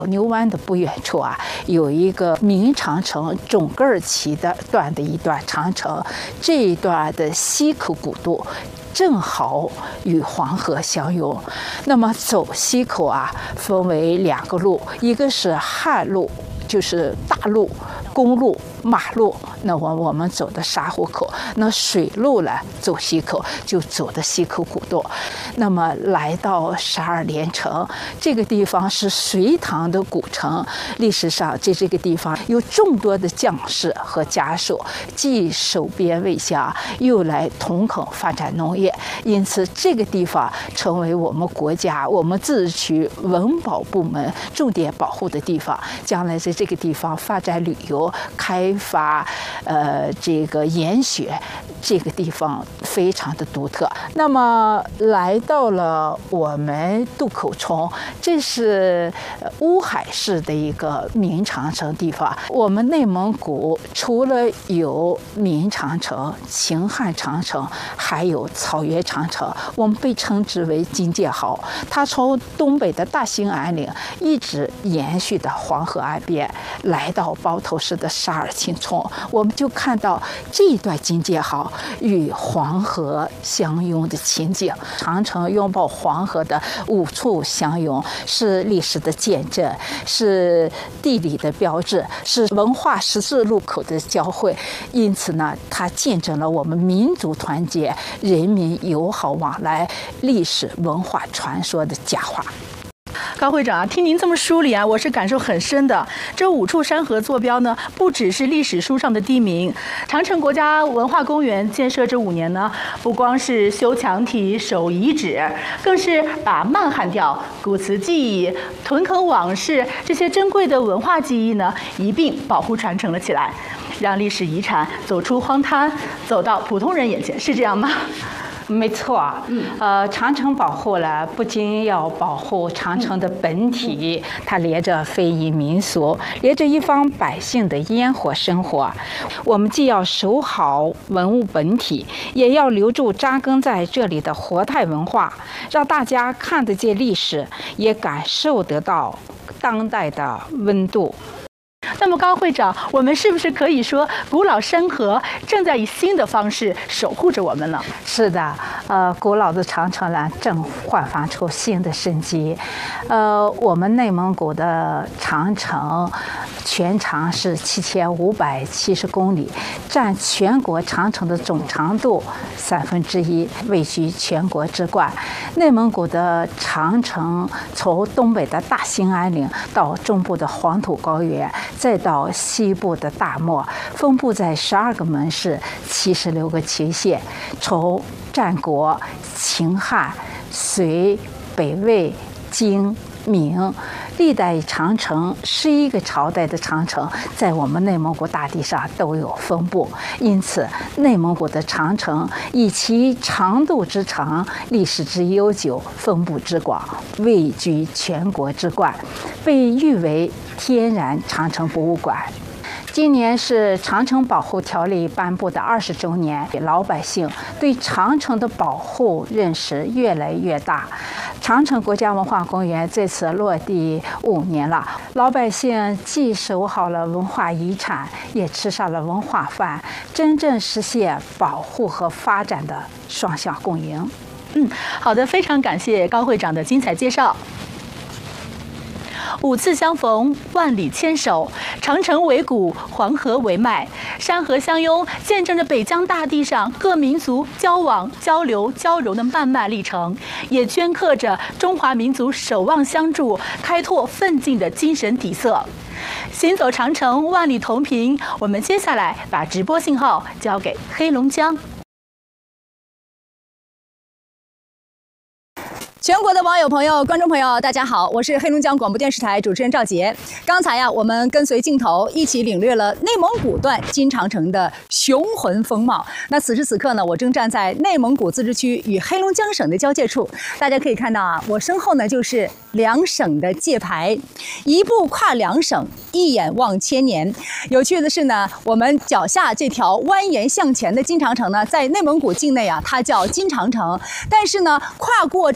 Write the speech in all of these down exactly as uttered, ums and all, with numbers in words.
牛湾的不远处啊，有一个明长城总个儿期的段的一段长城，这一段的西口古渡正好与黄河相拥。那么走西口啊，分为两个路，一个是旱路，就是大路、公路、马路，那我我们走的沙湖口；那水路呢，走西口就走的西口古渡。那么来到十二连城这个地方是隋唐的古城，历史上在这个地方有众多的将士和家属，既守边卫乡，又来同垦发展农业，因此这个地方成为我们国家我们自治区文保部门重点保护的地方。将来在这个地方发展旅游、开发，呃，这个研学，这个地方非常的独特。那么来到了我们渡口冲，这是乌海市的一个明长城地方。我们内蒙古除了有明长城、秦汉长城，还有草原长城，我们被称之为金界壕。它从东北的大兴安岭一直延续到黄河岸边，来到包头市的沙尔钦冲，我们就看到这一段金界壕与黄河相拥的情景。长城拥抱黄河的五处相拥，是历史的见证，是地理的标志，是文化十字路口的交汇。因此呢，它见证了我们民族团结、人民友好往来、历史文化传说的佳话。 高会长啊，听您这么梳理啊，我是感受很深的。这五处山河坐标呢，不只是历史书上的地名。长城国家文化公园建设这五年呢，不光是修墙体、守遗址，更是把漫汉调、古瓷技艺、屯垦往事这些珍贵的文化记忆呢，一并保护传承了起来，让历史遗产走出荒滩，走到普通人眼前，是这样吗？ 没错，嗯，呃，长城保护了，不仅要保护长城的本体，它连着非遗民俗，连着一方百姓的烟火生活。我们既要守好文物本体，也要留住扎根在这里的活态文化，让大家看得见历史，也感受得到当代的温度。 那么高会长，我们是不是可以说，古老山河正在以新的方式守护着我们呢？ 是的，呃，古老的长城呢，正焕发出新的生机。呃，我们内蒙古的长城全长是七千五百七十公里，占全国长城的总长度三分之一，位居全国之冠。内蒙古的长城从东北的大兴安岭到中部的黄土高原，再到西部的大漠，分布在十二个门市、七十六个旗县，从战国、秦汉、隋、北魏、金、明，历代长城十一个朝代的长城，在我们内蒙古大地上都有分布。因此，内蒙古的长城以其长度之长、历史之悠久、分布之广，位居全国之冠，被誉为天然长城博物馆。今年是长城保护条例颁布的二十周年，老百姓对长城的保护认识越来越大。长城国家文化公园这次落地五年了，老百姓既守好了文化遗产，也吃上了文化饭，真正实现保护和发展的双向共赢。 嗯，好的，非常感谢高会长的精彩介绍。五次相逢，万里牵手，长城为骨，黄河为脉，山河相拥，见证着北疆大地上各民族交往、交流、交融的漫漫历程，也镌刻着中华民族守望相助、开拓奋进的精神底色。行走长城，万里同平。我们接下来把直播信号交给黑龙江。 全国的网友朋友、观众朋友，大家好，我是黑龙江广播电视台主持人赵杰。刚才呀，我们跟随镜头一起领略了内蒙古段金长城的雄浑风貌。那此时此刻呢，我正站在内蒙古自治区与黑龙江省的交界处。大家可以看到啊，我身后呢就是两省的界牌，一步跨两省，一眼望千年。有趣的是呢，我们脚下这条蜿蜒向前的金长城呢，在内蒙古境内啊，它叫金长城，但是呢，跨过这个金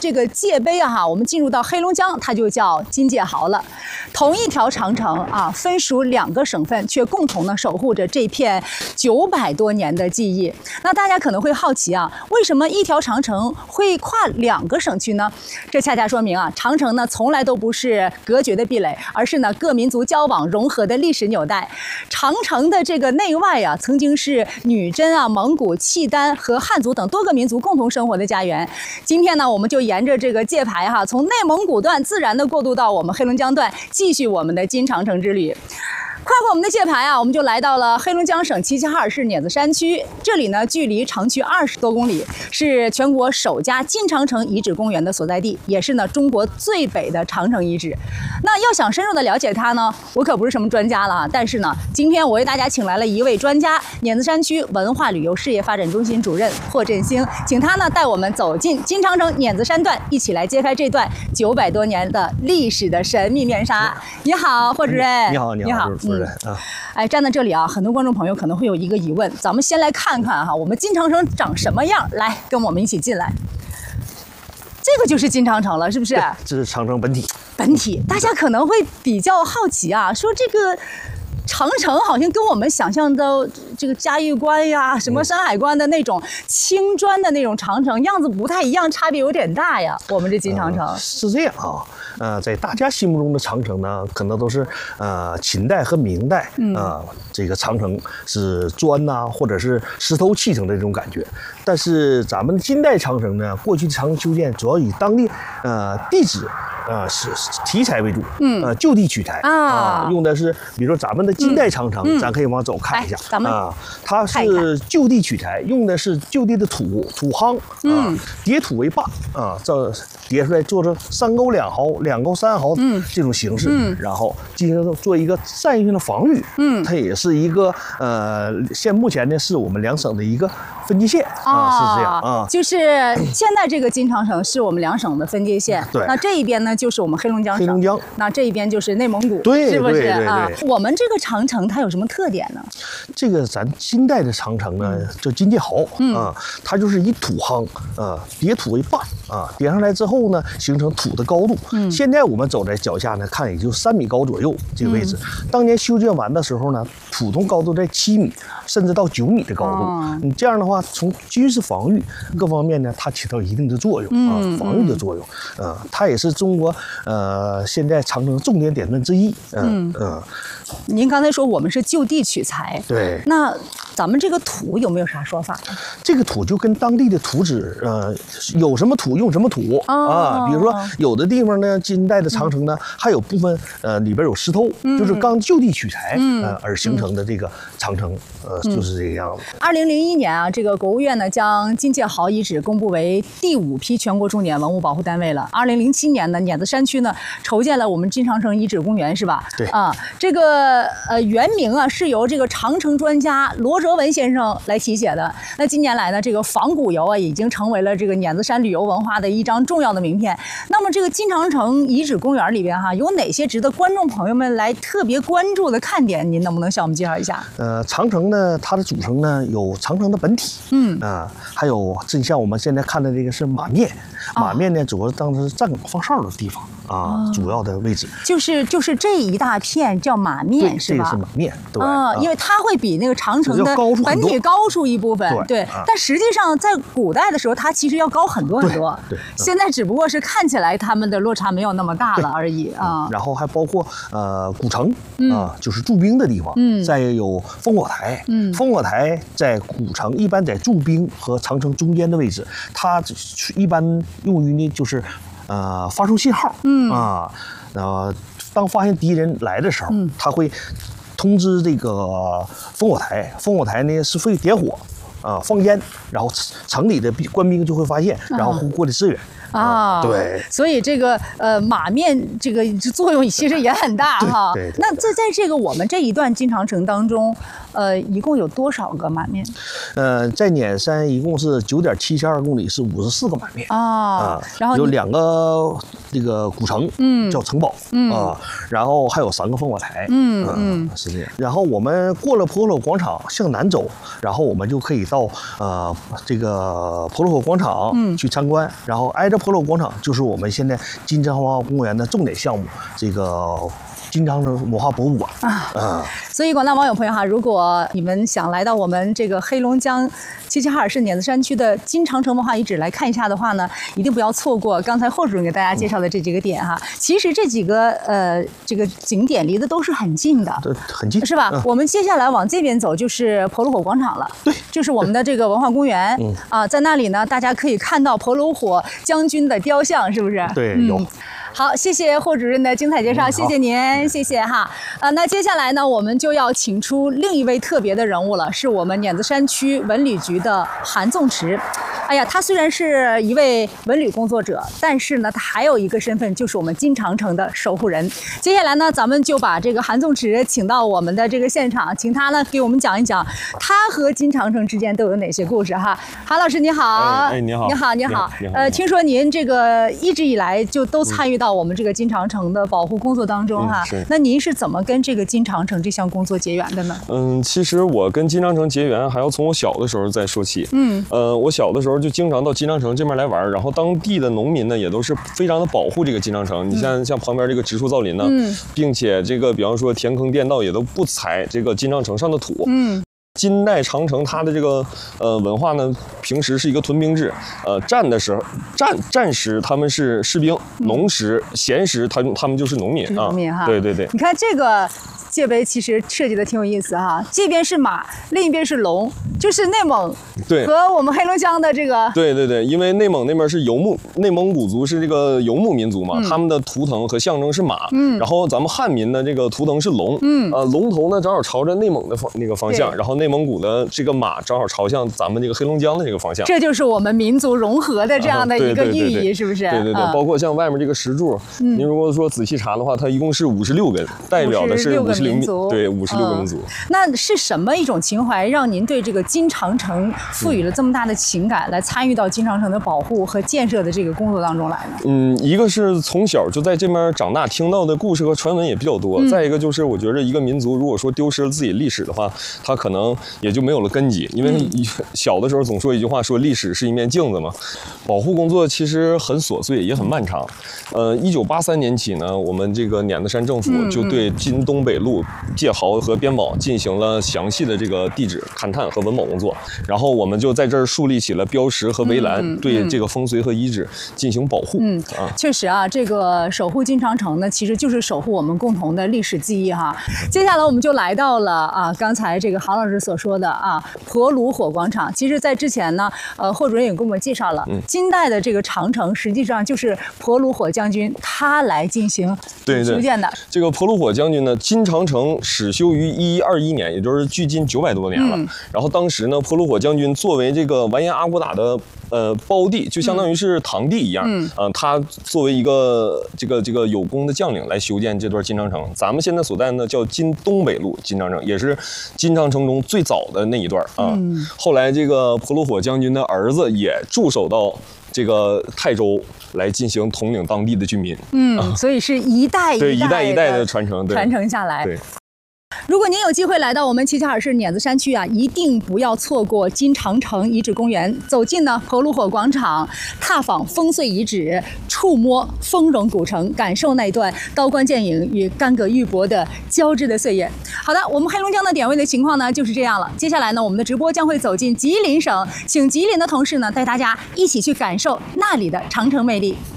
界碑啊，哈，我们进入到黑龙江，它就叫金界壕了。同一条长城啊，分属两个省份，却共同呢守护着这片九百多年的记忆。那大家可能会好奇啊，为什么一条长城会跨两个省区呢？这恰恰说明啊，长城呢从来都不是隔绝的壁垒，而是呢各民族交往融合的历史纽带。长城的这个内外啊，曾经是女真啊、蒙古、契丹和汉族等多个民族共同生活的家园。今天呢，我们就沿着这个界牌哈，从内蒙古段自然的过渡到我们黑龙江段，继续我们的金长城之旅。跨过我们的界牌啊，我们就来到了黑龙江省齐齐哈尔市碾子山区。这里呢，距离城区二十多公里，是全国首家金长城遗址公园的所在地，也是呢中国最北的长城遗址。那要想深入的了解它呢，我可不是什么专家了啊。但是呢，今天我为大家请来了一位专家，碾子山区文化旅游事业发展中心主任霍振兴，请他呢带我们走进金长城碾子山段，一起来揭开这段九百多年的历史的神秘面纱。你好，霍主任。 你好，你好，你好主任。啊， 哎，站在这里啊，很多观众朋友可能会有一个疑问，咱们先来看看哈，我们金长城长什么样？来，跟我们一起进来。这个就是金长城了，是不是？ 这是长城本体。 本体，大家可能会比较好奇啊，说这个长城好像跟我们想象的这个嘉峪关呀、什么山海关的那种青砖的那种长城样子不太一样，差别有点大呀。我们这金长城、 呃、是这样啊。呃，在大家心目中的长城呢，可能都是呃秦代和明代啊、嗯呃，这个长城是砖呐、啊，或者是石头砌成的这种感觉。但是咱们近代长城呢，过去的长城修建主要以当地呃地质呃是题材为主，嗯，呃就地取材啊、呃，用的是比如说咱们的近代长城，嗯、咱可以往走看一下， 咱们啊，它是就地取材，用的是就地的土土夯，嗯、呃，叠土为坝啊，这叠出来做成三沟两壕。两沟三壕这种形式，嗯、然后进行做一个战役性的防御，嗯，它也是一个呃，现目前呢是我们两省的一个分界线啊，啊是这样啊， 就是现在这个金长城是我们两省的分界线， 对， 那这一边呢就是我们黑龙江省， 黑龙江， 那这一边就是内蒙古， 对， 是不是对对对啊？我们这个长城它有什么特点呢？ 这个咱金代的长城呢叫金界壕、嗯、啊，它就是以土夯啊，叠土为坝啊，叠上来之后呢，形成土的高度，嗯。现在我们走在脚下呢，看也就三米高左右这个位置。嗯、当年修建完的时候呢，普通高度在七米，甚至到九米的高度。哦、你这样的话，从军事防御各方面呢，它起到一定的作用、嗯、啊，防御的作用。嗯、呃，它也是中国呃现在长城重点典范之一。嗯嗯。呃、 您刚才说我们是就地取材， 对。 那咱们这个土有没有啥说法？ 这个土就跟当地的土质，呃，有什么土用什么土、哦、啊。比如说有的地方呢。金代的长城呢，还有部分呃里边有石头，嗯、就是刚就地取材、嗯、呃而形成的这个长城，呃、嗯、就是这个样子。 二零零一年啊，这个国务院呢将金界壕遗址公布为第五批全国重点文物保护单位了。二零零七年呢，碾子山区呢筹建了我们金长城遗址公园，是吧？ 对啊，这个呃原名啊是由这个长城专家罗哲文先生来题写的。那近年来呢，这个仿古游啊已经成为了这个碾子山旅游文化的一张重要的名片。那么这个金长城遗址公园里边哈，有哪些值得观众朋友们来特别关注的看点？您能不能向我们介绍一下？ 呃，长城呢，它的组成呢有长城的本体，嗯啊、呃，还有正像我们现在看的这个是马面，马面呢主要当时是站岗放哨的地方啊、哦，主要的位置就是就是这一大片叫马面是吧？ 这个是马面，对啊、哦，因为它会比那个长城的本体高出一部分，对。对啊、但实际上在古代的时候，它其实要高很多很多， 对。对嗯、 现在只不过是看起来它们的落差没有那么大了而已啊、 嗯。然后还包括呃古城啊、呃，就是驻兵的地方，嗯，再有烽火台，嗯，烽火台在古城一般在驻兵和长城中间的位置，它一般用于呢就是呃发送信号，嗯啊，呃当发现敌人来的时候，嗯，他会通知这个烽火台，烽火台呢是会点火啊、呃、放烟，然后城里的官兵就会发现，然后过来支援。 啊， 对， 所以这个呃马面这个作用其实也很大哈。 对，对对那在在这个我们这一段金长城当中，呃，一共有多少个马面？ 呃，在碾山一共是九点七七二公里，是五十四个马面啊、哦。然后有两个这个古城，嗯，叫城堡，嗯啊，然后还有三个烽火台，嗯嗯，是这样。然后我们过了婆罗广场向南走，然后我们就可以到呃这个婆罗河广场去参观，嗯、然后挨着婆罗广场就是我们现在金长城文化公园的重点项目，这个金长城文化博物馆啊。啊所以广大网友朋友哈，如果你们想来到我们这个黑龙江齐齐哈尔市碾子山区的金长城文化遗址来看一下的话呢，一定不要错过刚才霍主任给大家介绍的这几个点哈。其实这几个呃这个景点离得都是很近的， 对，很近， 是吧？嗯、我们接下来往这边走就是婆罗火广场了， 对， 就是我们的这个文化公园。嗯啊，在那里呢，大家可以看到婆罗火将军的雕像，是不是？ 对，嗯、有。 好，谢谢霍主任的精彩介绍，嗯、谢谢您，谢谢哈。呃，那接下来呢，我们就要请出另一位特别的人物了，是我们碾子山区文旅局的韩仲池。哎呀，他虽然是一位文旅工作者，但是呢，他还有一个身份，就是我们金长城的守护人。接下来呢，咱们就把这个韩仲池请到我们的这个现场，请他呢给我们讲一讲他和金长城之间都有哪些故事哈。韩老师你好， 哎，你好， 你好，你好， 你好。 呃，听说您这个一直以来就都参与到我们这个金长城的保护工作当中哈。 嗯、 那您是怎么跟这个金长城这项工作结缘的呢？ 嗯，其实我跟金长城结缘还要从我小的时候再说起。嗯，呃，我小的时候就经常到金长城这边来玩，然后当地的农民呢也都是非常的保护这个金长城。嗯、你像像旁边这个植树造林呢，嗯、并且这个比方说填坑垫道也都不踩这个金长城上的土。嗯。金代长城它的这个呃文化呢，平时是一个屯兵制，呃战的时候战战时他们是士兵，农时闲时他他们就是农民啊。农民哈，对对对。 你看这个界碑其实设计的挺有意思哈，这边是马，另一边是龙，就是内蒙对和我们黑龙江的这个。 对对对，因为内蒙那边是游牧，内蒙古族是这个游牧民族嘛，嗯、他们的图腾和象征是马，嗯，然后咱们汉民的这个图腾是龙，嗯，呃，龙头呢正好朝着内蒙的方那个方向，然后内蒙古的这个马正好朝向咱们这个黑龙江的这个方向。 这就是我们民族融合的这样的一个寓意，是不是？ 对对对，包括像外面这个石柱，您如果说仔细查的话，它一共是五十六根，代表的是五十六民族，对，五十六个民族。 那是什么一种情怀，让您对这个金长城赋予了这么大的情感，来参与到金长城的保护和建设的这个工作当中来呢？ 嗯，一个是从小就在这边长大，听到的故事和传闻也比较多。嗯、再一个就是，我觉得一个民族如果说丢失了自己历史的话，它可能也就没有了根基。因为小的时候总说一句话，说历史是一面镜子嘛。保护工作其实很琐碎，也很漫长。呃，一九八三年起呢，我们这个碾子山政府就对金东北路、界壕和边堡进行了详细的这个地质勘探和文保工作，然后我们就在这儿树立起了标识和围栏，嗯、对这个风水和遗址进行保护。嗯啊，确实啊，这个守护金长城呢，其实就是守护我们共同的历史记忆哈。接下来我们就来到了啊，刚才这个韩老师所说的啊婆卢火广场。其实，在之前呢，呃，霍主任也给我们介绍了，嗯、金代的这个长城实际上就是婆卢火将军他来进行修建的。 这个婆卢火将军呢，金长城始修于一一二一年，也就是距今九百多年了。嗯、然后当时呢，婆卢火将军作为这个完颜阿骨打的呃胞弟，就相当于是堂弟一样。嗯，呃，他作为一个这个这个有功的将领来修建这段金长城。咱们现在所在呢叫金东北路金长城，也是金长城中最早的那一段啊。嗯、后来这个婆卢火将军的儿子也驻守到这个泰州来进行统领当地的居民。 嗯，啊、所以是一代一代对一代一代的传承， 传承下来。 对。 如果您有机会来到我们齐齐哈尔市碾子山区啊，一定不要错过金长城遗址公园。走进呢婆卢火广场，踏访烽燧遗址，触摸丰荣古城，感受那段刀光剑影与干戈玉帛的交织的岁月。好的，我们黑龙江的点位的情况呢就是这样了。接下来呢，我们的直播将会走进吉林省，请吉林的同事呢带大家一起去感受那里的长城魅力。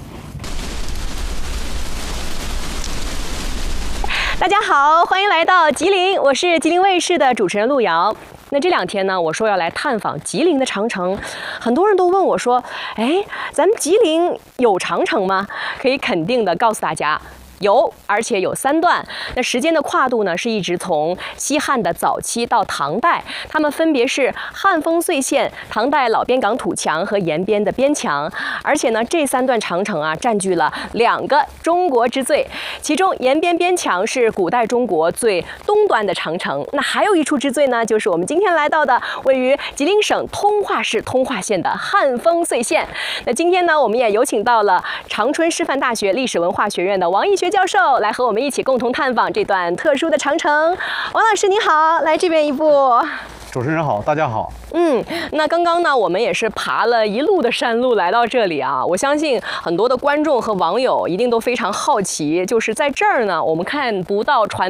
大家好，欢迎来到吉林，我是吉林卫视的主持人陆瑶。那这两天呢，我说要来探访吉林的长城，很多人都问我说，哎，咱们吉林有长城吗？可以肯定的告诉大家，有，而且有三段。那时间的跨度呢，是一直从西汉的早期到唐代，它们分别是汉丰燧线、唐代老边港土墙和延边的边墙。而且呢，这三段长城啊，占据了两个中国之最。其中延边边墙是古代中国最东端的长城。那还有一处之最呢，就是我们今天来到的位于吉林省通化市通化县的汉丰燧线。那今天呢，我们也有请到了长春师范大学历史文化学院的王义学教授来和我们一起共同探访这段特殊的长城。王老师您好，来这边一步。 主持人好，大家好。 嗯，那刚刚呢，我们也是爬了一路的山路来到这里啊。我相信很多的观众和网友一定都非常好奇，就是在这儿呢，我们看不到传